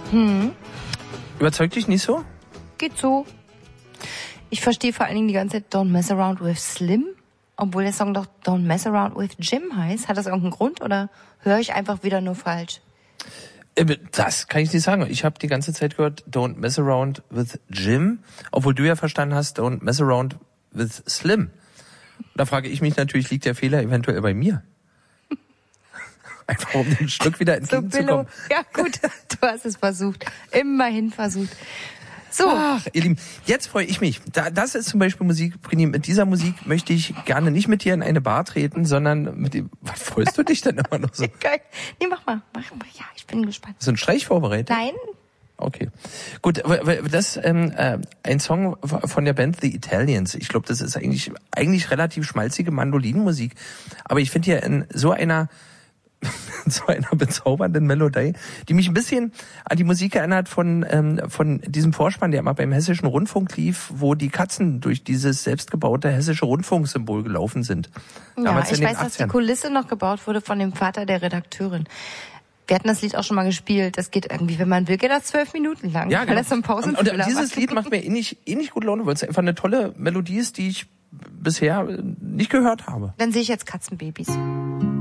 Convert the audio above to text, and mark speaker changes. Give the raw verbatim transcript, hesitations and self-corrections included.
Speaker 1: Hm.
Speaker 2: Überzeugt dich nicht so?
Speaker 1: Geht so. Ich verstehe vor allen Dingen die ganze Zeit Don't Mess Around with Slim, obwohl der Song doch Don't Mess Around with Jim heißt. Hat das irgendeinen Grund oder höre ich einfach wieder nur falsch?
Speaker 2: Das kann ich nicht sagen. Ich habe die ganze Zeit gehört Don't Mess Around with Jim, obwohl du ja verstanden hast Don't Mess Around with Slim. Da frage ich mich natürlich, liegt der Fehler eventuell bei mir? Einfach um dem Stück wieder entgegenzukommen.
Speaker 1: So, ja gut, du hast es versucht. Immerhin versucht. So.
Speaker 2: Ach, ihr Lieben, jetzt freue ich mich. Da, das ist zum Beispiel Musik, Brini. Mit dieser Musik möchte ich gerne nicht mit dir in eine Bar treten, sondern mit dem... Was freust du dich denn immer noch so?
Speaker 1: Geil. Nee, mach mal. Mach mal. Ja, ich bin gespannt.
Speaker 2: Hast du einen Streich vorbereitet?
Speaker 1: Nein.
Speaker 2: Okay. Gut, das ist ähm, äh, ein Song von der Band The Italians. Ich glaube, das ist eigentlich eigentlich relativ schmalzige Mandolinenmusik. Aber ich finde hier in so einer so einer bezaubernden Melodie, die mich ein bisschen an die Musik erinnert von ähm, von diesem Vorspann, der immer beim Hessischen Rundfunk lief, wo die Katzen durch dieses selbstgebaute Hessische Rundfunksymbol gelaufen sind.
Speaker 1: Ja,
Speaker 2: Damals
Speaker 1: ich
Speaker 2: in den
Speaker 1: weiß, dass die
Speaker 2: achtzigern.
Speaker 1: Kulisse noch gebaut wurde von dem Vater der Redakteurin. Wir hatten das Lied auch schon mal gespielt. Das geht irgendwie, wenn man will, geht das zwölf Minuten lang.
Speaker 2: Ja,
Speaker 1: Weil
Speaker 2: genau.
Speaker 1: das so ein
Speaker 2: und, und dieses Lied macht mir ähnlich, ähnlich gut Laune, weil es einfach eine tolle Melodie ist, die ich bisher nicht gehört habe.
Speaker 1: Dann sehe ich jetzt Katzenbabys.